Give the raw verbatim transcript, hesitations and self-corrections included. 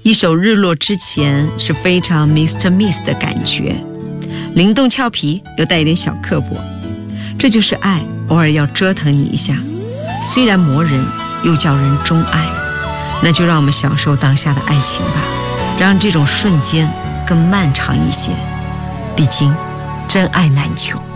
一首日落之前是非常 Mister Miss 的感觉，灵动俏皮又带一点小刻薄，这就是爱，偶尔要折腾你一下，虽然磨人又叫人钟爱。那就让我们享受当下的爱情吧，让这种瞬间更漫长一些，毕竟真爱难求。